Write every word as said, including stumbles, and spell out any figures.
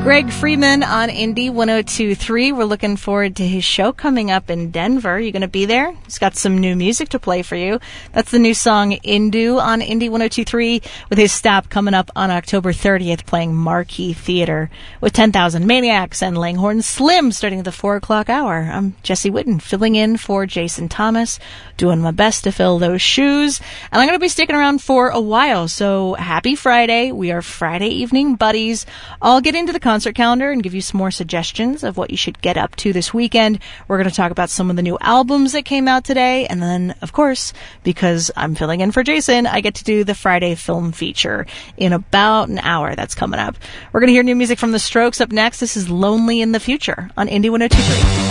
Greg Freeman on Indie one oh two point three. We're looking forward to his show coming up in Denver. You going to be there? He's got some new music to play for you. That's the new song Indu on Indie one oh two point three with his stop coming up on October thirtieth playing Marquee Theater with ten thousand Maniacs and Langhorne Slim starting at the four o'clock hour. I'm Jesse Whitten filling in for Jason Thomas, doing my best to fill those shoes. And I'm going to be sticking around for a while. So happy Friday. We are Friday evening buddies. I'll get into the concert calendar and give you some more suggestions of what you should get up to this weekend. We're going to talk about some of the new albums that came out today. And then, of course, because I'm filling in for Jason, I get to do the Friday film feature in about an hour. That's coming up. We're going to hear new music from The Strokes up next. This is Lonely in the Future on Indie one oh two point three.